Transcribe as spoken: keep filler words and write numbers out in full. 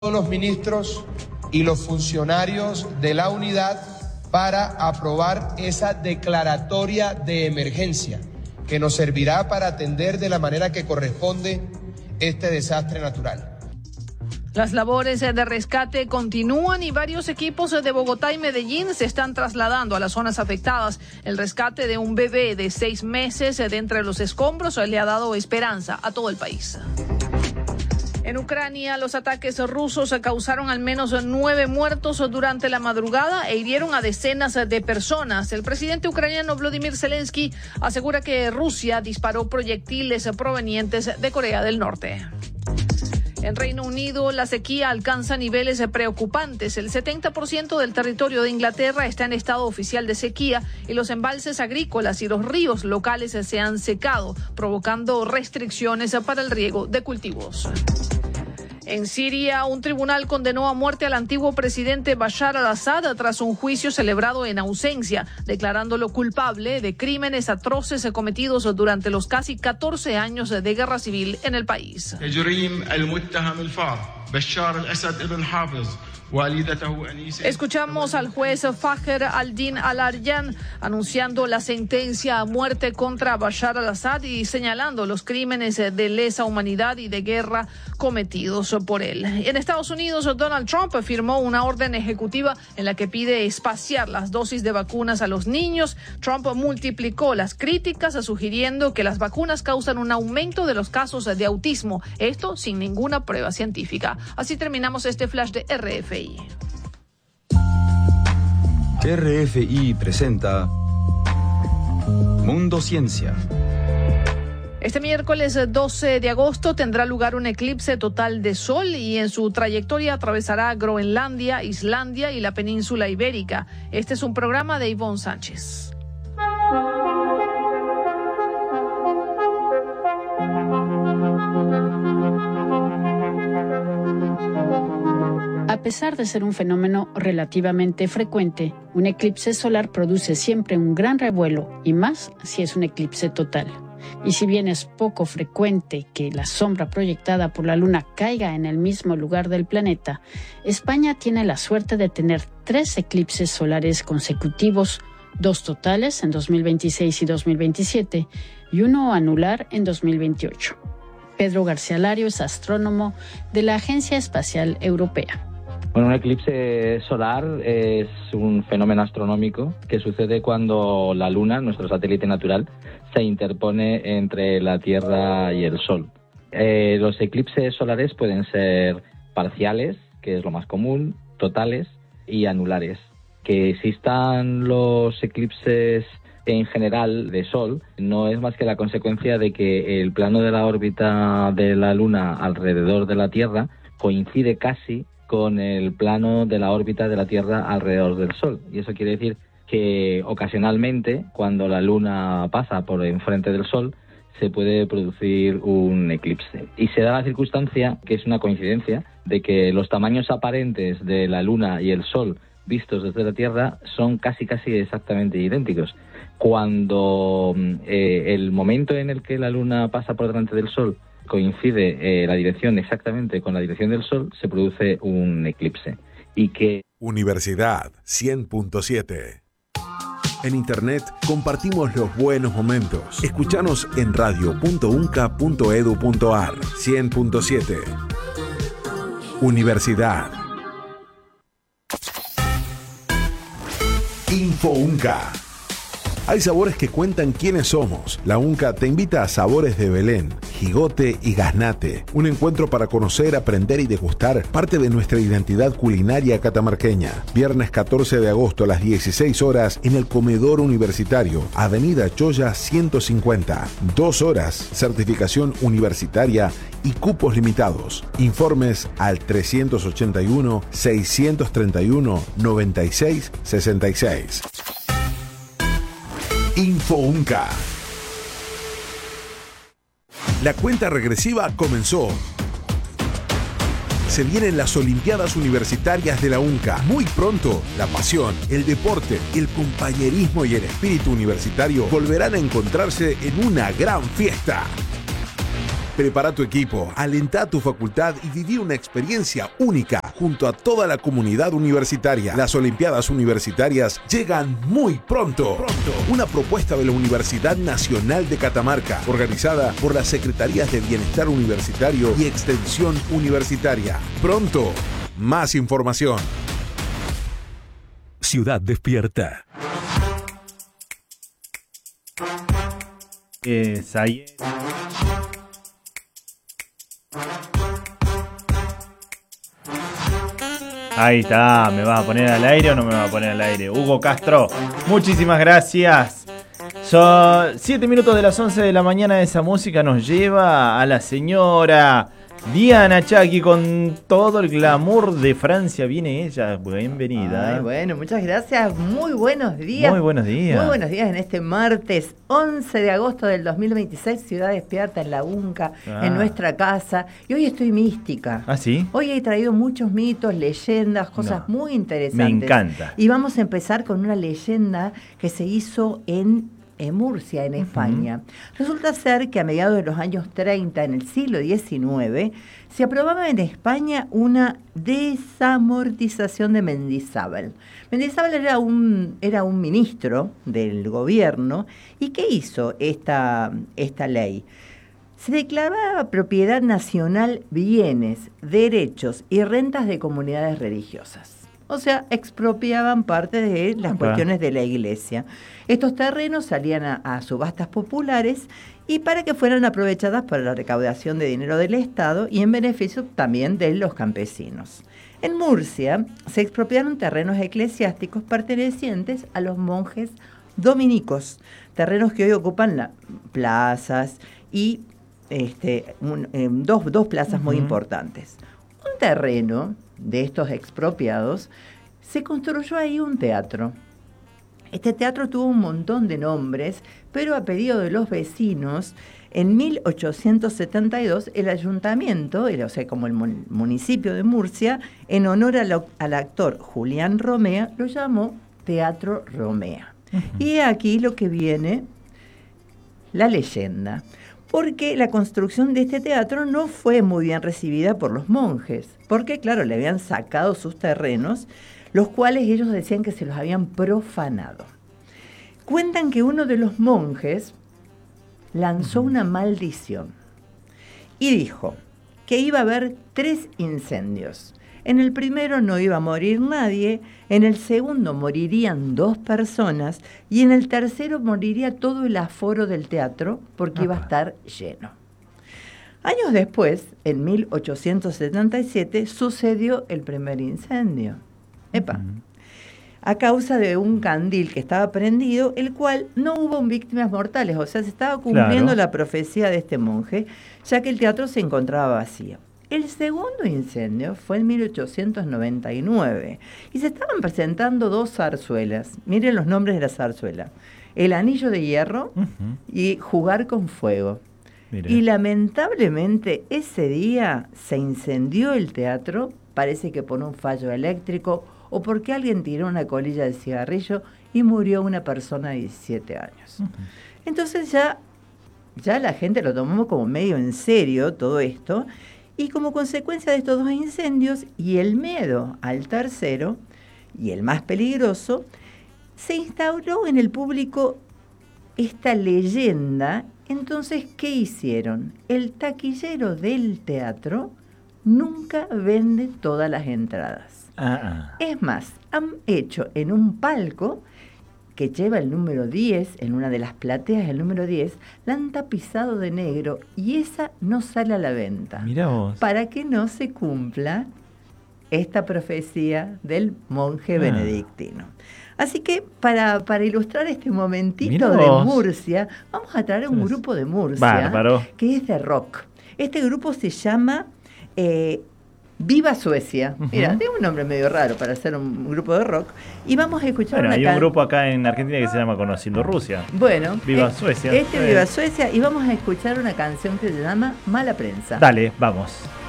los ministros y los funcionarios de la unidad para aprobar esa declaratoria de emergencia que nos servirá para atender de la manera que corresponde este desastre natural. Las labores de rescate continúan y varios equipos de Bogotá y Medellín se están trasladando a las zonas afectadas. El rescate de un bebé de seis meses de entre los escombros le ha dado esperanza a todo el país. En Ucrania, los ataques rusos causaron al menos nueve muertos durante la madrugada e hirieron a decenas de personas. El presidente ucraniano Volodymyr Zelensky asegura que Rusia disparó proyectiles provenientes de Corea del Norte. En Reino Unido, la sequía alcanza niveles preocupantes. El setenta por ciento del territorio de Inglaterra está en estado oficial de sequía y los embalses agrícolas y los ríos locales se han secado, provocando restricciones para el riego de cultivos. En Siria, un tribunal condenó a muerte al antiguo presidente Bashar al-Assad tras un juicio celebrado en ausencia, declarándolo culpable de crímenes atroces cometidos durante los casi catorce años de guerra civil en el país. Escuchamos al juez Fajer al-Din al-Aryan anunciando la sentencia a muerte contra Bashar al-Assad y señalando los crímenes de lesa humanidad y de guerra cometidos por él. En Estados Unidos, Donald Trump firmó una orden ejecutiva en la que pide espaciar las dosis de vacunas a los niños. Trump multiplicó las críticas, sugiriendo que las vacunas causan un aumento de los casos de autismo, esto sin ninguna prueba científica. Así terminamos este flash de R F I. R F I presenta Mundo Ciencia. Este miércoles doce de agosto tendrá lugar un eclipse total de sol y en su trayectoria atravesará Groenlandia, Islandia y la península ibérica. Este es un programa de Ivonne Sánchez. A pesar de ser un fenómeno relativamente frecuente, un eclipse solar produce siempre un gran revuelo, y más si es un eclipse total. Y si bien es poco frecuente que la sombra proyectada por la luna caiga en el mismo lugar del planeta, España tiene la suerte de tener tres eclipses solares consecutivos, dos totales en dos mil veintiséis y dos mil veintisiete y uno anular en dos mil veintiocho. Pedro García Lario es astrónomo de la Agencia Espacial Europea. Bueno, un eclipse solar es un fenómeno astronómico que sucede cuando la Luna, nuestro satélite natural, se interpone entre la Tierra y el Sol. Eh, los eclipses solares pueden ser parciales, que es lo más común, totales y anulares. Que existan los eclipses en general de Sol no es más que la consecuencia de que el plano de la órbita de la Luna alrededor de la Tierra coincide casi con el plano de la órbita de la Tierra alrededor del Sol. Y eso quiere decir que ocasionalmente, cuando la Luna pasa por enfrente del Sol, se puede producir un eclipse. Y se da la circunstancia, que es una coincidencia, de que los tamaños aparentes de la Luna y el Sol vistos desde la Tierra son casi casi exactamente idénticos. Cuando eh, el momento en el que la Luna pasa por delante del Sol coincide eh, la dirección exactamente con la dirección del Sol, se produce un eclipse. Y que Universidad cien punto siete. En Internet compartimos los buenos momentos. Escuchanos en radio punto unca punto edu punto ar. cien punto siete. Universidad. Info Unca. Hay sabores que cuentan quiénes somos. La UNCA te invita a Sabores de Belén, Jigote y Gaznate. Un encuentro para conocer, aprender y degustar parte de nuestra identidad culinaria catamarqueña. Viernes catorce de agosto a las dieciséis horas en el Comedor Universitario, Avenida Choya ciento cincuenta. Dos horas, certificación universitaria y cupos limitados. Informes al trescientos ochenta y uno, seiscientos treinta y uno, noventa y seis sesenta y seis. Info Unca. La cuenta regresiva comenzó. Se vienen las Olimpiadas Universitarias de la UNCA. Muy pronto, la pasión, el deporte, el compañerismo y el espíritu universitario volverán a encontrarse en una gran fiesta. Prepara tu equipo, alenta a tu facultad y viví una experiencia única junto a toda la comunidad universitaria. Las Olimpiadas Universitarias llegan muy pronto. pronto. Una propuesta de la Universidad Nacional de Catamarca, organizada por las Secretarías de Bienestar Universitario y Extensión Universitaria. Pronto, más información. Ciudad Despierta. Es ahí. Ahí está, ¿me vas a poner al aire o no me vas a poner al aire? Hugo Castro, muchísimas gracias. Son siete minutos de las once de la mañana. Esa música nos lleva a la señora Diana Chaki con todo el glamour de Francia. Viene ella, bienvenida. Ay, bueno, muchas gracias. Muy buenos días. Muy buenos días. Muy buenos días en este martes once de agosto del dos mil veintiséis, Ciudad Despierta en la UNCA, ah. en nuestra casa. Y hoy estoy mística. ¿Ah, sí? Hoy he traído muchos mitos, leyendas, cosas no. muy interesantes. Me encanta. Y vamos a empezar con una leyenda que se hizo en en Murcia, en España. Uh-huh. Resulta ser que a mediados de los años treinta, en el siglo diecinueve, se aprobaba en España una desamortización de Mendizábal. Mendizábal era un, era un ministro del gobierno. ¿Y qué hizo esta, esta ley? Se declaraba propiedad nacional bienes, derechos y rentas de comunidades religiosas. O sea, expropiaban parte de las Opa. cuestiones de la iglesia. Estos terrenos salían a, a subastas populares y para que fueran aprovechadas para la recaudación de dinero del Estado y en beneficio también de los campesinos. En Murcia se expropiaron terrenos eclesiásticos pertenecientes a los monjes dominicos, terrenos que hoy ocupan las plazas y este, un, eh, dos, dos plazas uh-huh. muy importantes. Un terreno de estos expropiados, se construyó ahí un teatro. Este teatro tuvo un montón de nombres, pero a pedido de los vecinos, en mil ochocientos setenta y dos el ayuntamiento, o sea, como el municipio de Murcia, en honor al, al actor Julián Romea, lo llamó Teatro Romea. Uh-huh. Y aquí lo que viene, la leyenda. Porque la construcción de este teatro no fue muy bien recibida por los monjes, porque claro, le habían sacado sus terrenos, los cuales ellos decían que se los habían profanado. Cuentan que uno de los monjes lanzó una maldición y dijo que iba a haber tres incendios. En el primero no iba a morir nadie, en el segundo morirían dos personas y en el tercero moriría todo el aforo del teatro porque Opa. iba a estar lleno. Años después, en mil ochocientos setenta y siete, sucedió el primer incendio. Epa. Uh-huh. A causa de un candil que estaba prendido, el cual no hubo víctimas mortales, o sea, se estaba cumpliendo claro. la profecía de este monje, ya que el teatro se encontraba vacío. El segundo incendio fue en mil ochocientos noventa y nueve y se estaban presentando dos zarzuelas. Miren los nombres de la zarzuela. El Anillo de Hierro uh-huh. y Jugar con Fuego. Mire. Y lamentablemente ese día se incendió el teatro, parece que por un fallo eléctrico o porque alguien tiró una colilla de cigarrillo y murió una persona de diecisiete años. Uh-huh. Entonces ya, ya la gente lo tomó como medio en serio todo esto. Y como consecuencia de estos dos incendios y el miedo al tercero, y el más peligroso, se instauró en el público esta leyenda. Entonces, ¿qué hicieron? El taquillero del teatro nunca vende todas las entradas. Ah. Es más, han hecho en un palco que lleva el número diez, en una de las plateas el número diez, la han tapizado de negro y esa no sale a la venta. Mirá vos. Para que no se cumpla esta profecía del monje ah. benedictino. Así que para, para ilustrar este momentito de Murcia, vamos a traer un grupo de Murcia Bárbaro. que es de rock. Este grupo se llama eh, Viva Suecia. Uh-huh. Mira, tiene un nombre medio raro para ser un grupo de rock. Y vamos a escuchar bueno, una hay can... un grupo acá en Argentina que se llama Conociendo Rusia. Bueno, Viva eh, Suecia. Este eh. Viva Suecia. Y vamos a escuchar una canción que se llama Mala Prensa. Dale, vamos.